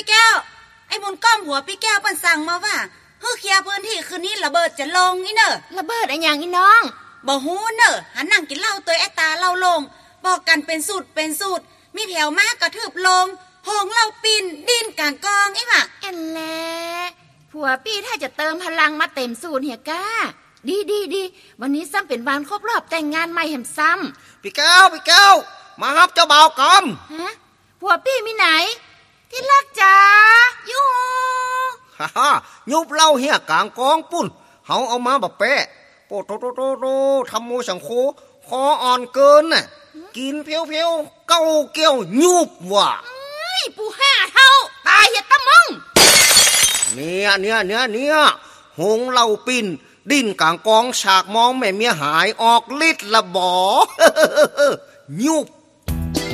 แก้วไอ้บุญก้อมหัวพี่แก้วเปิ้นสั่งมาว่าเฮ้อเคลียร์พื้นที่คืนนี้ระเบิดจะลงอีเนอะระเบิดอะไรอย่างอีน้องบ่ฮู้เนอะหันนั่งกินเหล้าตัวไอ้ตาเล่าลงบอกกันเป็นสูตรมีแผวมากกระทืบลงห้องเราปิ่นดินกลางกองไอ้ว่ะแอนแลผัวพี่ถ้าจะเติมพลังมาเต็มสูตรเฮียก้าดีวันนี้ซ้ำเป็นวันครบรอบแต่งงานใหม่แห่มซ้ำพี่แก้วมารับเจ้าบ่าวกำฮะผัวพี่มีไหนที่รักจ๋าอยู่ฮ่ายุบเล่าเฮียกลางกองปุ่นเฮาเอามาแบบเป๊ะโปโตทำโมสังโคคออ่อนเกินน่ะกินเพียวเก้าเกี่ยวยุบว่ะปูห้าเท่าตายเหี้ยตะมึงเนี่ยหงเล่าปิ่นดิ้นกลางกองฉากมองแม่เมียหายออกฤทธิ์ละบ่ยุบ